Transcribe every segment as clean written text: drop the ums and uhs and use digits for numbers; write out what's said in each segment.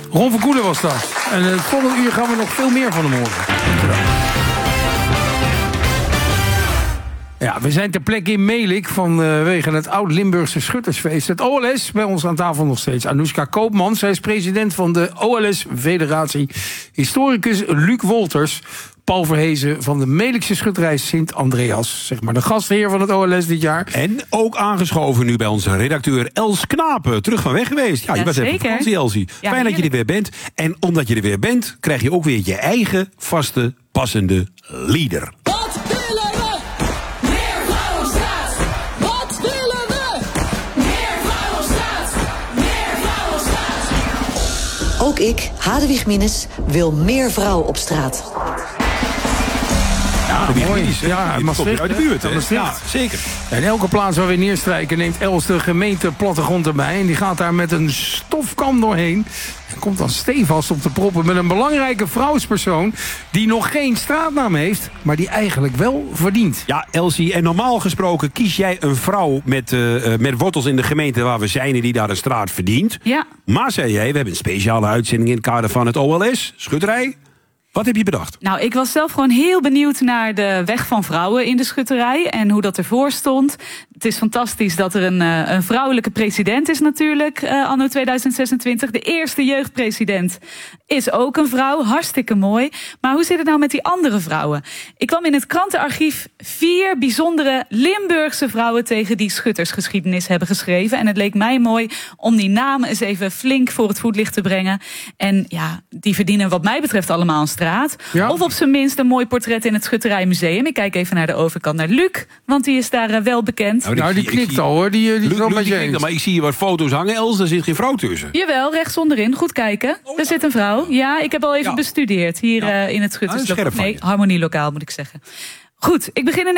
Ron Verkoelen was dat. En het volgende uur gaan we nog veel meer van hem horen. Ja, we zijn ter plekke in Melick vanwege het Oud-Limburgse Schuttersfeest. Het OLS, bij ons aan tafel nog steeds Anoushka Koopman. Zij is president van de OLS-federatie. Historicus Luc Wolters. Paul Verhezen van de Melickse schutterij Sint-Andreas. Zeg maar de gastheer van het OLS dit jaar. En ook aangeschoven nu bij onze redacteur Els Knapen. Terug van weg geweest. Ja, je was even op vakantie, Elsie. Ja, fijn dat je er weer bent. En omdat je er weer bent, krijg je ook weer je eigen vaste, passende lieder. Wat willen we? Meer Vrouwenstraat. Wat willen we? Meer Vrouwenstraat. Meer Vrouwenstraat. Ook ik, Hadewig Minnes, wil meer vrouwen op straat. Ja, mooi. Ja, Maastricht, uit de buurt, hè? Ja, zeker. En elke plaats waar we neerstrijken neemt Els de gemeente plattegrond erbij. En die gaat daar met een stofkam doorheen. En komt dan stevast op de proppen met een belangrijke vrouwspersoon die nog geen straatnaam heeft, maar die eigenlijk wel verdient. Ja, Elsie, en normaal gesproken kies jij een vrouw met wortels in de gemeente waar we zijn en die daar een straat verdient. Ja. Maar zei jij, we hebben een speciale uitzending in het kader van het OLS, schutterij. Wat heb je bedacht? Nou, ik was zelf gewoon heel benieuwd naar de weg van vrouwen in de schutterij en hoe dat ervoor stond. Het is fantastisch dat er een vrouwelijke president is natuurlijk, anno 2026. De eerste jeugdpresident is ook een vrouw, hartstikke mooi. Maar hoe zit het nou met die andere vrouwen? Ik kwam in het krantenarchief 4 bijzondere Limburgse vrouwen tegen die schuttersgeschiedenis hebben geschreven. En het leek mij mooi om die namen eens even flink voor het voetlicht te brengen. En ja, die verdienen wat mij betreft allemaal een straat. Ja. Of op zijn minst een mooi portret in het Schutterijmuseum. Ik kijk even naar de overkant naar Luc, want die is daar wel bekend. Nou, die knikt al hoor. Die Luc, met je eens. Maar ik zie hier wat foto's hangen, Els, daar zit geen vrouw tussen. Jawel, rechts onderin. Goed kijken. Er zit een vrouw. Ja, ik heb al even bestudeerd hier in het Schutterslokaal. Nee, Harmonielokaal moet ik zeggen. Goed, ik begin in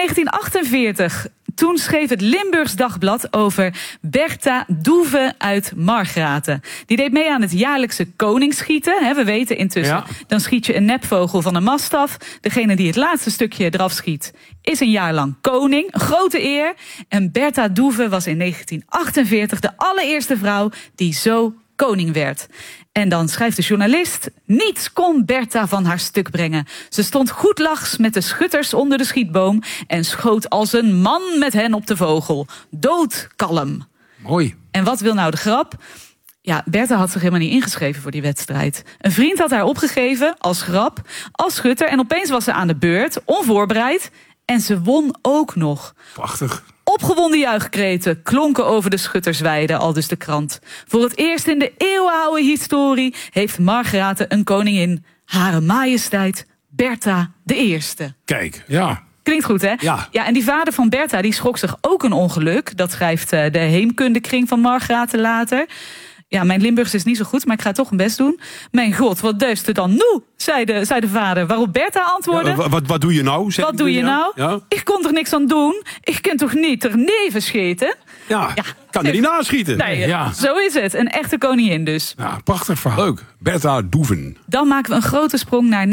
1948. Toen schreef het Limburgs Dagblad over Bertha Doeve uit Margraten. Die deed mee aan het jaarlijkse koningsschieten. We weten intussen, dan schiet je een nepvogel van een mast af. Degene die het laatste stukje eraf schiet, is een jaar lang koning. Een grote eer. En Bertha Doeve was in 1948 de allereerste vrouw die zo koning werd. En dan schrijft de journalist: niets kon Bertha van haar stuk brengen. Ze stond goedlachs met de schutters onder de schietboom en schoot als een man met hen op de vogel. Doodkalm. Mooi. En wat wil nou de grap? Ja, Bertha had zich helemaal niet ingeschreven voor die wedstrijd. Een vriend had haar opgegeven als grap, als schutter. En opeens was ze aan de beurt, onvoorbereid. En ze won ook nog. Prachtig. Opgewonden juichkreten klonken over de schuttersweide, aldus de krant. Voor het eerst in de eeuwenoude historie heeft Margraten een koningin. Hare majesteit Bertha de Eerste. Kijk, ja. Klinkt goed, hè? Ja. Ja, en die vader van Bertha die schrok zich ook een ongeluk. Dat schrijft de heemkundekring van Margraten later. Ja, mijn Limburgs is niet zo goed, maar ik ga toch mijn best doen. Mijn god, wat deust er dan nu? Zei de vader. Waarop Bertha antwoordde: wat doe je nou? Wat doe je nou? Ja? Ik kon er niks aan doen. Ik kan toch niet er neven scheten? Ja, kan er niet naschieten. Nee, ja. Zo is het. Een echte koningin dus. Ja, prachtig verhaal. Leuk. Bertha Doeven. Dan maken we een grote sprong naar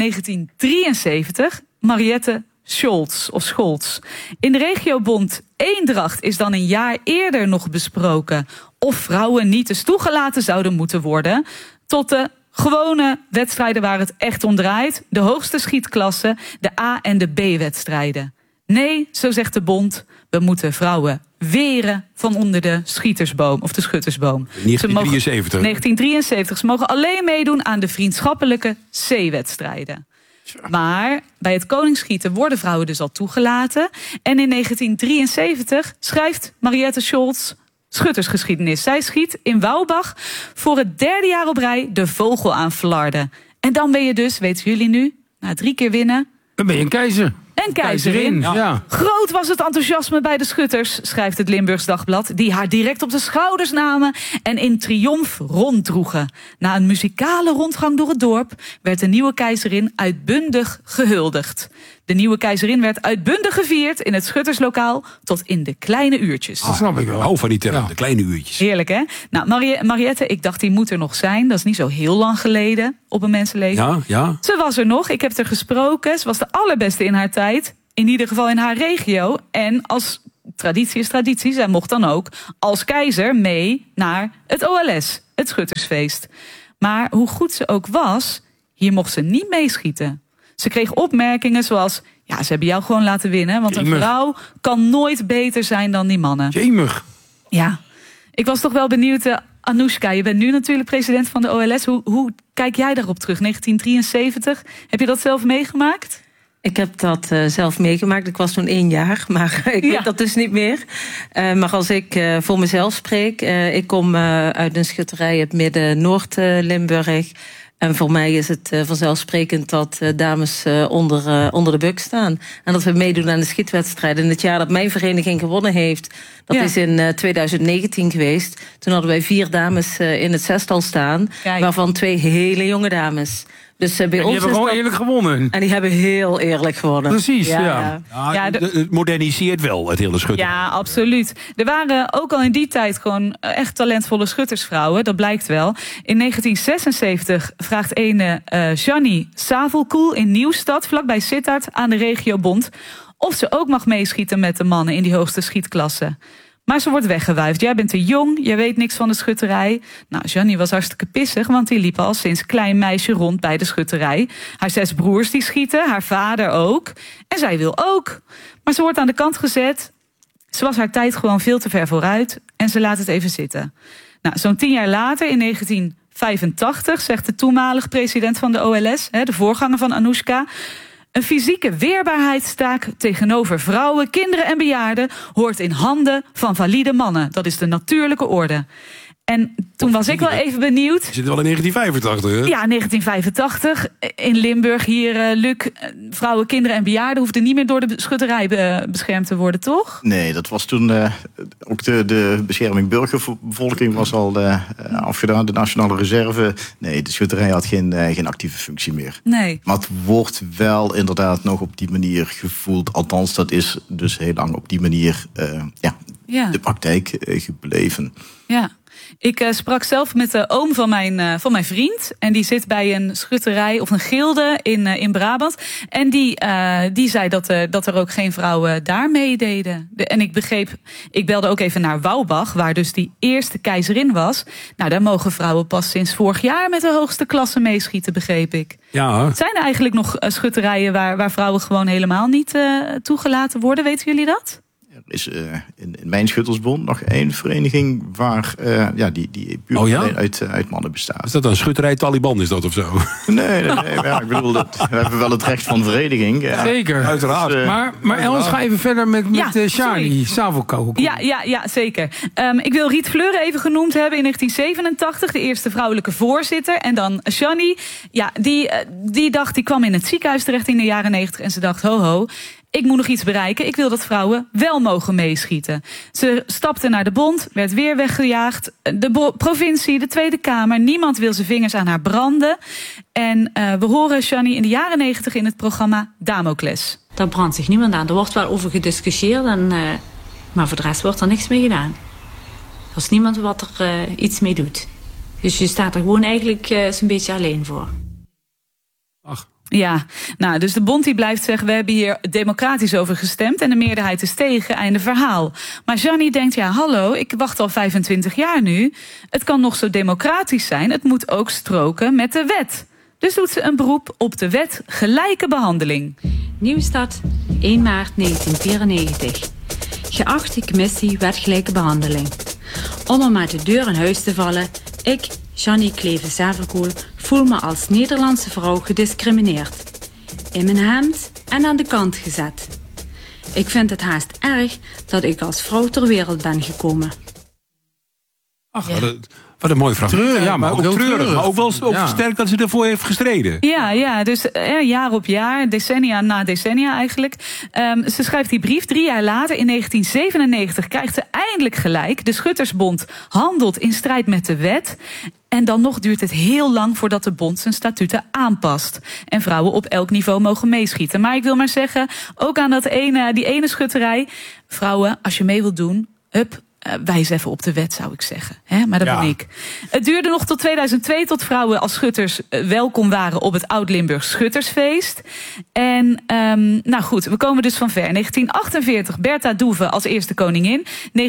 1973. Mariette Scholz. In de regiobond Eendracht is dan een jaar eerder nog besproken of vrouwen niet eens toegelaten zouden moeten worden tot de gewone wedstrijden waar het echt om draait. De hoogste schietklassen, de A- en de B-wedstrijden. Nee, zo zegt de bond, we moeten vrouwen weren van onder de schietersboom of de schuttersboom. 1973. Ze mogen alleen meedoen aan de vriendschappelijke C-wedstrijden. Maar bij het koningsschieten worden vrouwen dus al toegelaten. En in 1973 schrijft Mariette Scholz schuttersgeschiedenis. Zij schiet in Wouwbach voor het 3e jaar op rij de vogel aan Flarden. En dan ben je dus, weten jullie nu, na 3 keer winnen, dan ben je een keizer. En keizerin. Ja. Groot was het enthousiasme bij de schutters, schrijft het Limburgs Dagblad, die haar direct op de schouders namen en in triomf ronddroegen. Na een muzikale rondgang door het dorp werd de nieuwe keizerin uitbundig gehuldigd. De nieuwe keizerin werd uitbundig gevierd in het schutterslokaal tot in de kleine uurtjes. Dat snap ik wel. Hou van die term, de kleine uurtjes. Heerlijk, hè? Nou, Mariette, ik dacht, die moet er nog zijn. Dat is niet zo heel lang geleden op een mensenleven. Ja. Ze was er nog, ik heb haar gesproken. Ze was de allerbeste in haar tijd. In ieder geval in haar regio. En als traditie is traditie, zij mocht dan ook als keizer mee naar het OLS, het Schuttersfeest. Maar hoe goed ze ook was, hier mocht ze niet meeschieten. Ze kreeg opmerkingen zoals, ja, ze hebben jou gewoon laten winnen. Want een vrouw kan nooit beter zijn dan die mannen. Jemig. Ja, ik was toch wel benieuwd, Anoushka, je bent nu natuurlijk president van de OLS. Hoe kijk jij daarop terug? 1973, heb je dat zelf meegemaakt? Ik heb dat zelf meegemaakt. Ik was toen 1 jaar, maar ik weet dat dus niet meer. Maar als ik voor mezelf spreek, ik kom uit een schutterij uit Midden-Noord-Limburg. En voor mij is het vanzelfsprekend dat dames onder de buk staan. En dat we meedoen aan de schietwedstrijden. In het jaar dat mijn vereniging gewonnen heeft, dat is in 2019 geweest. Toen hadden wij 4 dames in het zestal staan, waarvan 2 hele jonge dames. Dus bij die ons hebben gewoon eerlijk gewonnen. En die hebben heel eerlijk gewonnen. Precies, ja. Het moderniseert wel, het hele schutter. Ja, absoluut. Er waren ook al in die tijd gewoon echt talentvolle schuttersvrouwen. Dat blijkt wel. In 1976 vraagt ene Jannie Savelkoel in Nieuwstad, vlakbij Sittard, aan de regiobond of ze ook mag meeschieten met de mannen in die hoogste schietklasse. Maar ze wordt weggewuifd. Jij bent te jong, jij weet niks van de schutterij. Nou, Jannie was hartstikke pissig, want die liep al sinds klein meisje rond bij de schutterij. Haar 6 broers die schieten, haar vader ook. En zij wil ook. Maar ze wordt aan de kant gezet. Ze was haar tijd gewoon veel te ver vooruit. En ze laat het even zitten. Nou, zo'n 10 jaar later, in 1985, zegt de toenmalig president van de OLS, de voorganger van Anoushka, een fysieke weerbaarheidstaak tegenover vrouwen, kinderen en bejaarden hoort in handen van valide mannen. Dat is de natuurlijke orde. En toen was ik wel even benieuwd. Je zit wel in 1985, hè? Ja, 1985. In Limburg hier, Luc, vrouwen, kinderen en bejaarden hoefden niet meer door de schutterij beschermd te worden, toch? Nee, dat was toen ook de bescherming burgerbevolking was al afgedaan. De Nationale Reserve. Nee, de schutterij had geen actieve functie meer. Nee. Maar het wordt wel inderdaad nog op die manier gevoeld. Althans, dat is dus heel lang op die manier de praktijk gebleven. Ja. Ik sprak zelf met de oom van mijn vriend. En die zit bij een schutterij of een gilde in Brabant. En die zei dat er ook geen vrouwen daar meededen. En ik belde ook even naar Wouwbach, waar dus die eerste keizerin was. Nou, daar mogen vrouwen pas sinds vorig jaar met de hoogste klasse meeschieten, begreep ik. Ja. Zijn er eigenlijk nog schutterijen waar vrouwen gewoon helemaal niet toegelaten worden? Weten jullie dat? Er is in mijn schuttersbond nog 1 vereniging waar die puur uit mannen bestaat. Is dat een schutterij Taliban, is dat of zo? Nee, ik bedoel, we hebben wel het recht van vereniging. Zeker. Uiteraard. Maar Els, ga even verder met Charlie Savelkoel. Ja, zeker. Ik wil Riet Fleuren even genoemd hebben in 1987, de eerste vrouwelijke voorzitter. En dan Jannie, die kwam in het ziekenhuis terecht in de jaren 90 en ze dacht, ho, ik moet nog iets bereiken. Ik wil dat vrouwen wel mogen meeschieten. Ze stapte naar de bond, werd weer weggejaagd. De provincie, de Tweede Kamer. Niemand wil zijn vingers aan haar branden. En we horen Jannie in de jaren 90 in het programma Damocles. Daar brandt zich niemand aan. Er wordt wel over gediscussieerd. Maar voor de rest wordt er niks mee gedaan. Er is niemand wat er iets mee doet. Dus je staat er gewoon eigenlijk zo'n beetje alleen voor. Ach. Ja, nou, dus de bond die blijft zeggen, we hebben hier democratisch over gestemd en de meerderheid is tegen, einde verhaal. Maar Jannie denkt, hallo, ik wacht al 25 jaar nu. Het kan nog zo democratisch zijn, het moet ook stroken met de wet. Dus doet ze een beroep op de wet gelijke behandeling. Nieuwstad, 1 maart 1994. Geachte commissie wet gelijke behandeling. Om er met de deur in huis te vallen, ik, Jannie Kleve-Savelkoel, voel me als Nederlandse vrouw gediscrimineerd. In mijn hemd en aan de kant gezet. Ik vind het haast erg dat ik als vrouw ter wereld ben gekomen. Ach, wat een mooie vraag. Treurig, maar ook treurig. Maar ook wel sterk dat ze ervoor heeft gestreden. Ja, dus jaar op jaar, decennia na decennia eigenlijk. Ze schrijft die brief 3 jaar later, in 1997, krijgt ze eindelijk gelijk. De Schuttersbond handelt in strijd met de wet. En dan nog duurt het heel lang voordat de bond zijn statuten aanpast. En vrouwen op elk niveau mogen meeschieten. Maar ik wil maar zeggen, ook aan die ene schutterij. Vrouwen, als je mee wilt doen, wijs even op de wet, zou ik zeggen. Maar dat ben ik. Het duurde nog tot 2002 tot vrouwen als schutters welkom waren op het Oud-Limburgs Schuttersfeest. En nou goed, we komen dus van ver. 1948 Bertha Doeve als eerste koningin.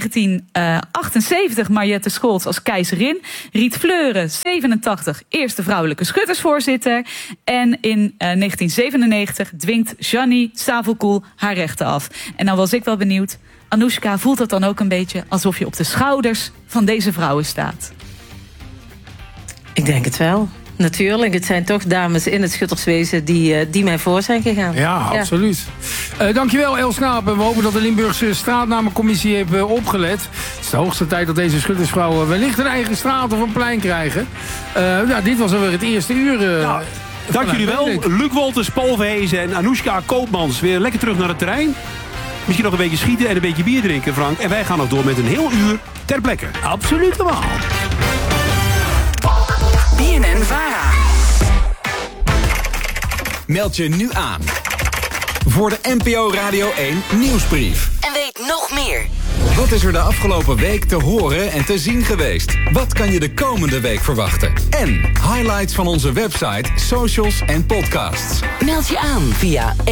1978 Mariette Scholz als keizerin. Riet Fleuren, 87, eerste vrouwelijke schuttersvoorzitter. En in 1997 dwingt Jeannie Savelkoel haar rechten af. En nou was ik wel benieuwd, Anoushka, voelt dat dan ook een beetje alsof je op de schouders van deze vrouwen staat? Ik denk het wel. Natuurlijk, het zijn toch dames in het schutterswezen die mij voor zijn gegaan. Ja, absoluut. Dankjewel, Els Knapen. We hopen dat de Limburgse straatnamencommissie heeft opgelet. Het is de hoogste tijd dat deze schuttersvrouwen wellicht een eigen straat of een plein krijgen. Dit was alweer het eerste uur. Dank jullie wel. Luc Wolters, Paul Verhezen en Anoushka Koopmans. Weer lekker terug naar het terrein. Misschien nog een beetje schieten en een beetje bier drinken, Frank. En wij gaan nog door met een heel uur ter plekke. Absoluut normaal. BNN-VARA. Meld je nu aan voor de NPO Radio 1 nieuwsbrief. En weet nog meer. Wat is er de afgelopen week te horen en te zien geweest? Wat kan je de komende week verwachten? En highlights van onze website, socials en podcasts. Meld je aan via